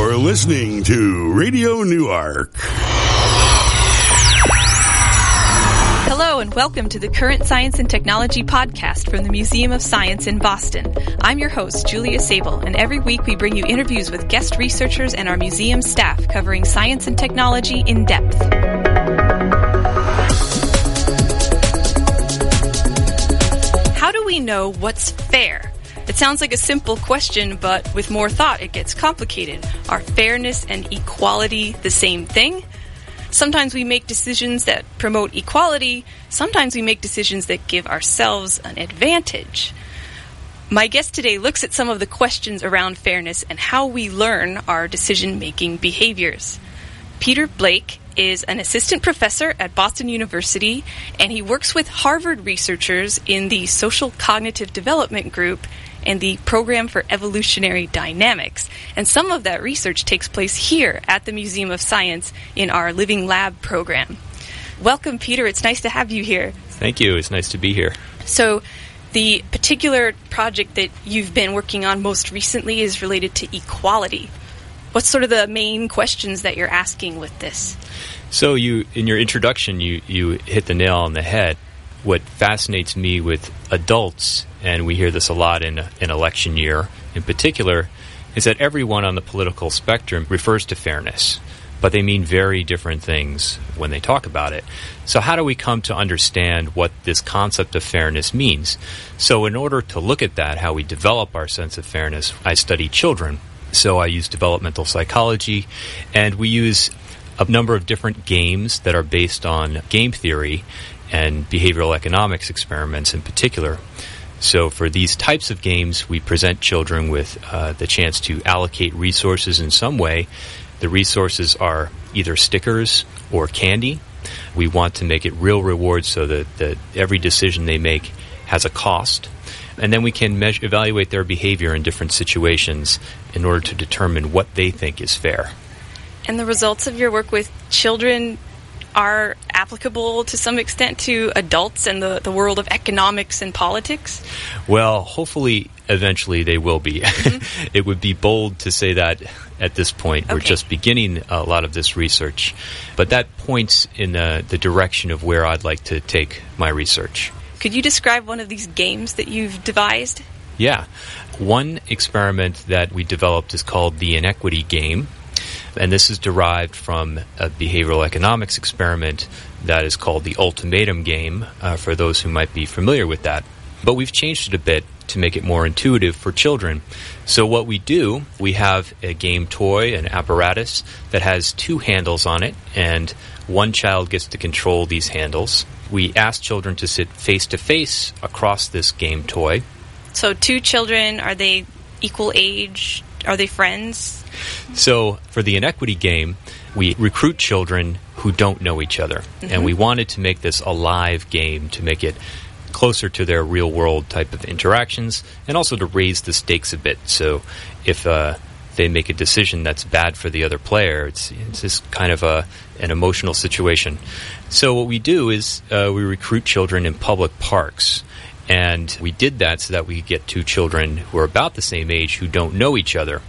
You're listening to Radio Newark. Hello and welcome to the Current Science and Technology podcast from the Museum of Science in Boston. I'm your host, Julia Sable, and every week we bring you interviews with guest researchers and our museum staff covering science and technology in depth. How do we know what's fair? It sounds like a simple question, but with more thought it gets complicated. Are fairness and equality the same thing? Sometimes we make decisions that promote equality. Sometimes we make decisions that give ourselves an advantage. My guest today looks at some of the questions around fairness and how we learn our decision-making behaviors. Peter Blake is an assistant professor at Boston University, and he works with Harvard researchers in the Social Cognitive Development Group and the Program for Evolutionary Dynamics. And some of that research takes place here at the Museum of Science in our Living Lab program. Welcome, Peter. It's nice to have you here. Thank you. It's nice to be here. So the particular project that you've been working on most recently is related to equality. What's sort of the main questions that you're asking with this? So in your introduction, you hit the nail on the head. What fascinates me with adults, and we hear this a lot in an election year in particular, is that everyone on the political spectrum refers to fairness, but they mean very different things when they talk about it. So how do we come to understand what this concept of fairness means? So in order to look at that, how we develop our sense of fairness, I study children. So I use developmental psychology, and we use a number of different games that are based on game theory and behavioral economics experiments in particular. So for these types of games, we present children with the chance to allocate resources in some way. The resources are either stickers or candy. We want to make it real rewards so that every decision they make has a cost. And then we can evaluate their behavior in different situations in order to determine what they think is fair. And the results of your work with children are applicable to some extent to adults and the world of economics and politics? Well, hopefully, eventually they will be. Mm-hmm. It would be bold to say that at this point. Okay. We're just beginning a lot of this research. But that points in the direction of where I'd like to take my research. Could you describe one of these games that you've devised? Yeah. One experiment that we developed is called the inequity game. And this is derived from a behavioral economics experiment that is called the ultimatum game, for those who might be familiar with that. But we've changed it a bit to make it more intuitive for children. So what we do, we have a game toy, an apparatus, that has two handles on it, and one child gets to control these handles. We ask children to sit face-to-face across this game toy. So two children, are they equal age? Are they friends? So for the inequity game, we recruit children who don't know each other. Mm-hmm. And we wanted to make this a live game to make it closer to their real-world type of interactions and also to raise the stakes a bit. So if they make a decision that's bad for the other player, it's just kind of an emotional situation. So what we do is we recruit children in public parks. And we did that so that we could get two children who are about the same age who don't know each other.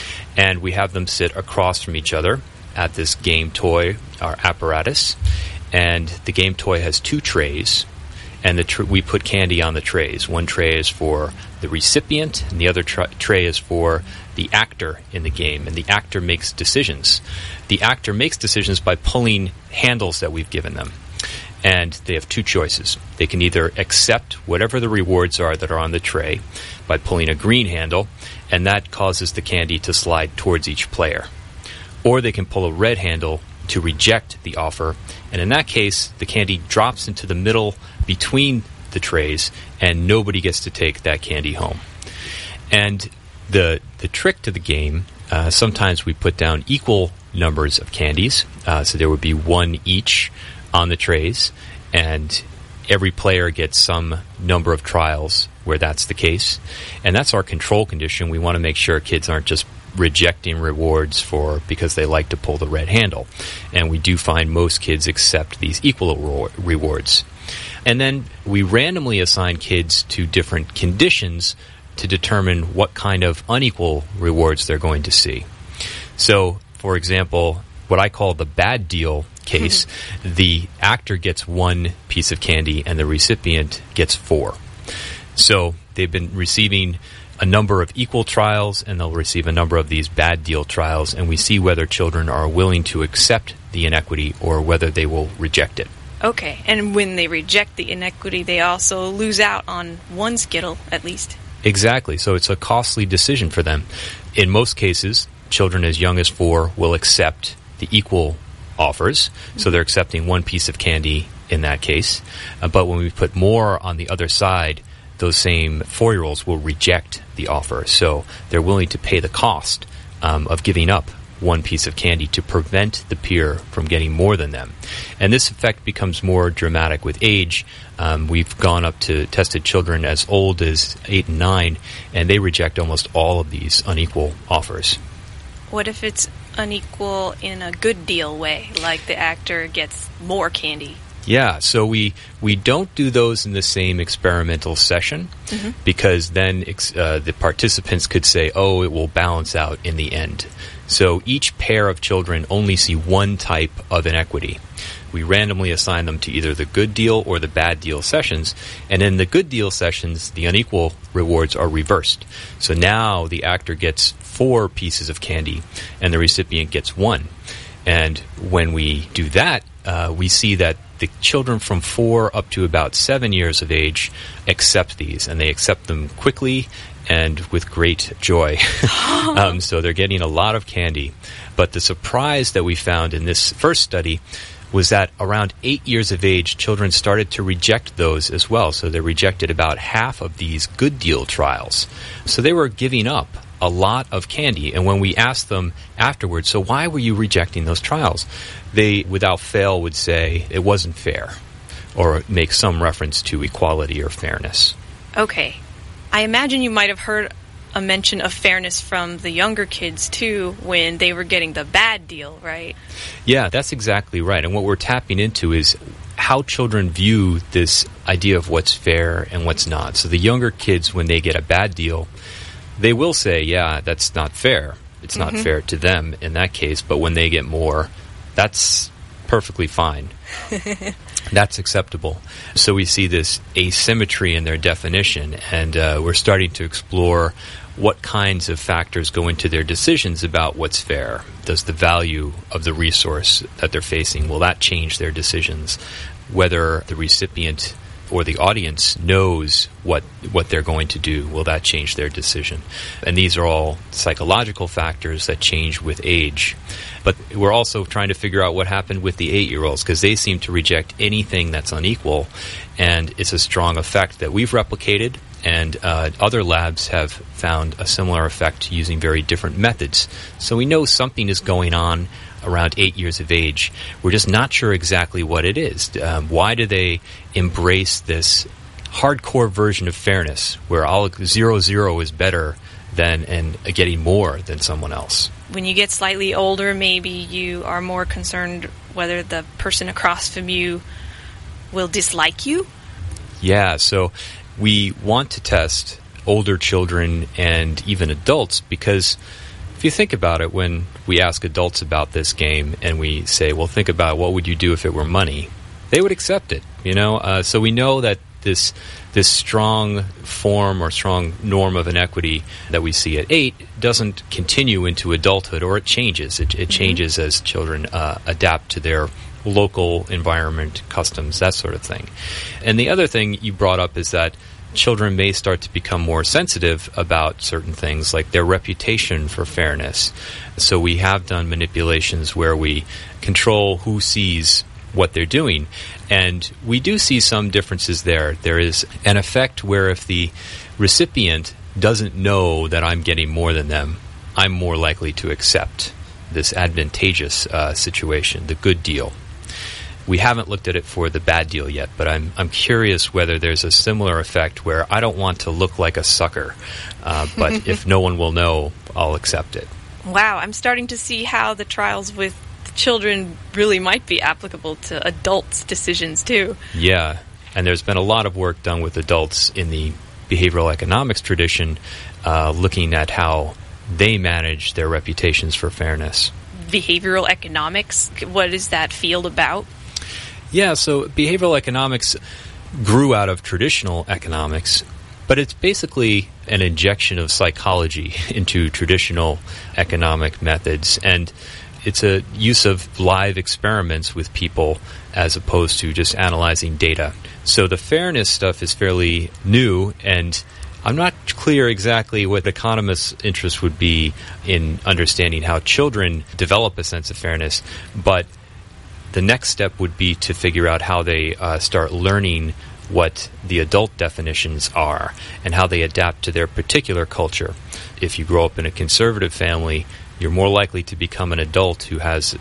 And we have them sit across from each other at this game toy, our apparatus. And the game toy has two trays. And we put candy on the trays. One tray is for the recipient, and the other tray is for the actor in the game. And the actor makes decisions. The actor makes decisions by pulling handles that we've given them. And they have two choices. They can either accept whatever the rewards are that are on the tray by pulling a green handle, and that causes the candy to slide towards each player. Or they can pull a red handle to reject the offer, and in that case, the candy drops into the middle between the trays, and nobody gets to take that candy home. And the trick to the game, sometimes we put down equal numbers of candies, so there would be one each on the trays, and every player gets some number of trials where that's the case. And that's our control condition. We want to make sure kids aren't just rejecting rewards because they like to pull the red handle. And we do find most kids accept these equal rewards. And then we randomly assign kids to different conditions to determine what kind of unequal rewards they're going to see. So, for example, what I call the bad deal case, the actor gets 1 piece of candy and the recipient gets 4. So they've been receiving a number of equal trials, and they'll receive a number of these bad deal trials, and we see whether children are willing to accept the inequity or whether they will reject it. Okay, and when they reject the inequity, they also lose out on 1 Skittle, at least. Exactly. So it's a costly decision for them. In most cases, children as young as 4 will accept the equal offers. So they're accepting 1 piece of candy in that case. But when we put more on the other side, those same 4-year-olds will reject the offer. So they're willing to pay the cost of giving up 1 piece of candy to prevent the peer from getting more than them. And this effect becomes more dramatic with age. We've gone up to tested children as old as 8 and 9, and they reject almost all of these unequal offers. What if it's unequal in a good deal way, like the actor gets more candy? Yeah, so we don't do those in the same experimental session because then the participants could say, oh, it will balance out in the end. So each pair of children only see 1 type of inequity. We randomly assign them to either the good deal or the bad deal sessions, and in the good deal sessions, the unequal rewards are reversed. So now the actor gets 4 pieces of candy and the recipient gets 1. And when we do that, we see that the children from 4 up to about 7 years of age accept these, and they accept them quickly and with great joy. So they're getting a lot of candy. But the surprise that we found in this first study was that around 8 years of age, children started to reject those as well. So they rejected about half of these good deal trials. So they were giving up a lot of candy. And when we asked them afterwards, so why were you rejecting those trials? They, without fail, would say it wasn't fair, or make some reference to equality or fairness. Okay. I imagine you might have heard a mention of fairness from the younger kids, too, when they were getting the bad deal, right? Yeah, that's exactly right. And what we're tapping into is how children view this idea of what's fair and what's not. So the younger kids, when they get a bad deal, they will say, yeah, that's not fair. It's not fair to them in that case. But when they get more, that's perfectly fine. That's acceptable. So we see this asymmetry in their definition, and we're starting to explore what kinds of factors go into their decisions about what's fair. Does the value of the resource that they're facing, will that change their decisions? Whether the recipient or the audience knows what they're going to do, will that change their decision? And these are all psychological factors that change with age. But we're also trying to figure out what happened with the 8-year-olds, because they seem to reject anything that's unequal, and it's a strong effect that we've replicated, and other labs have found a similar effect using very different methods. So we know something is going on around 8 years of age. We're just not sure exactly what it is. Why do they embrace this hardcore version of fairness, where 0 is better than and getting more than someone else? When you get slightly older, maybe you are more concerned whether the person across from you will dislike you? Yeah, so we want to test older children and even adults, because if you think about it, when we ask adults about this game and we say, well, think about what would you do if it were money, they would accept it, you know? So we know that this strong form or strong norm of inequity that we see at 8 doesn't continue into adulthood, or it changes. It changes as children adapt to their local environment, customs, that sort of thing. And the other thing you brought up is that children may start to become more sensitive about certain things, like their reputation for fairness. So we have done manipulations where we control who sees what they're doing. And we do see some differences there. There is an effect where if the recipient doesn't know that I'm getting more than them, I'm more likely to accept this advantageous situation, the good deal. We haven't looked at it for the bad deal yet, but I'm curious whether there's a similar effect where I don't want to look like a sucker, but if no one will know, I'll accept it. Wow, I'm starting to see how the trials with children really might be applicable to adults' decisions too. Yeah, and there's been a lot of work done with adults in the behavioral economics tradition, looking at how they manage their reputations for fairness. Behavioral economics, what is that field about? Yeah, so behavioral economics grew out of traditional economics, but it's basically an injection of psychology into traditional economic methods. And it's a use of live experiments with people as opposed to just analyzing data. So the fairness stuff is fairly new, and I'm not clear exactly what economists' interest would be in understanding how children develop a sense of fairness, but the next step would be to figure out how they start learning what the adult definitions are and how they adapt to their particular culture. If you grow up in a conservative family, you're more likely to become an adult who has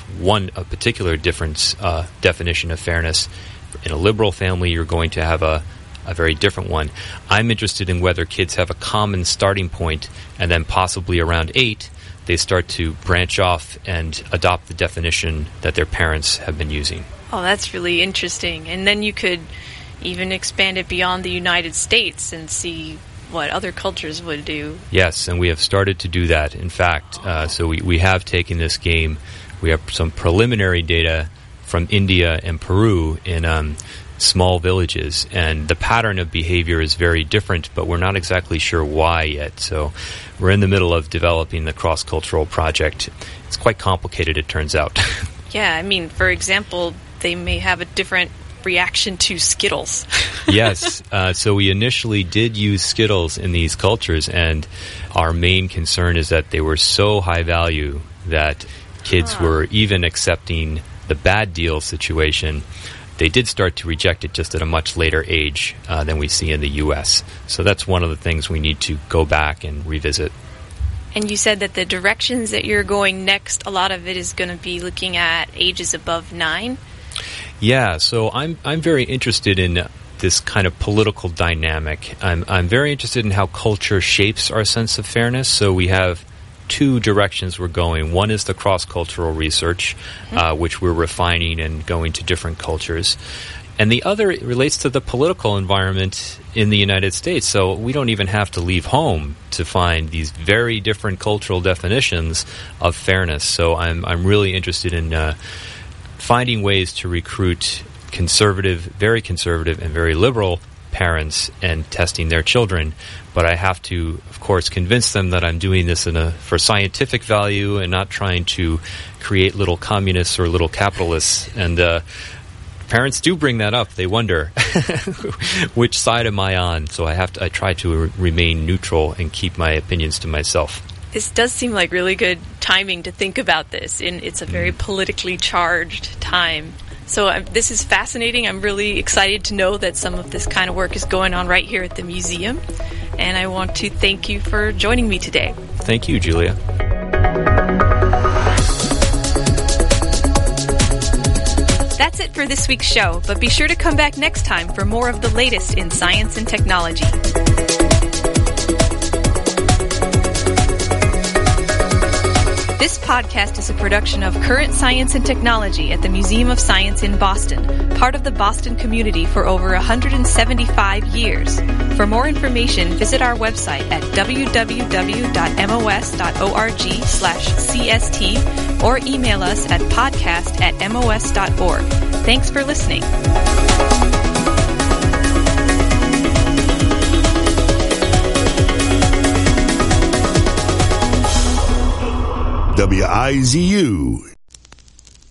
a particular different definition of fairness. In a liberal family, you're going to have a very different one. I'm interested in whether kids have a common starting point, and then possibly around 8, they start to branch off and adopt the definition that their parents have been using. Oh, that's really interesting. And then you could even expand it beyond the United States and see what other cultures would do. Yes, and we have started to do that. In fact, so we have taken this game. We have some preliminary data from India and Peru in small villages, and the pattern of behavior is very different, but we're not exactly sure why yet. So we're in the middle of developing the cross-cultural project. It's quite complicated, it turns out. Yeah, I mean, for example, they may have a different reaction to Skittles. Yes, so we initially did use Skittles in these cultures, and our main concern is that they were so high value that kids were even accepting the bad deal situation. They did start to reject it just at a much later age than we see in the U.S. So that's one of the things we need to go back and revisit. And you said that the directions that you're going next, a lot of it is going to be looking at ages above 9. Yeah, so I'm very interested in this kind of political dynamic. I'm very interested in how culture shapes our sense of fairness. So we have 2 directions we're going. One is the cross-cultural research, which we're refining and going to different cultures. And the other relates to the political environment in the United States. So we don't even have to leave home to find these very different cultural definitions of fairness. So I'm really interested in finding ways to recruit very conservative and very liberal parents and testing their children. But I have to, of course, convince them that I'm doing this for scientific value and not trying to create little communists or little capitalists. And parents do bring that up. They wonder, which side am I on? So I try to remain neutral and keep my opinions to myself. This does seem like really good timing to think about this. It's a very politically charged time. So this is fascinating. I'm really excited to know that some of this kind of work is going on right here at the museum. And I want to thank you for joining me today. Thank you, Julia. That's it for this week's show, but be sure to come back next time for more of the latest in science and technology. This podcast is a production of Current Science and Technology at the Museum of Science in Boston, part of the Boston community for over 175 years. For more information, visit our website at www.mos.org/CST or email us at podcast@mos.org. Thanks for listening. WIZU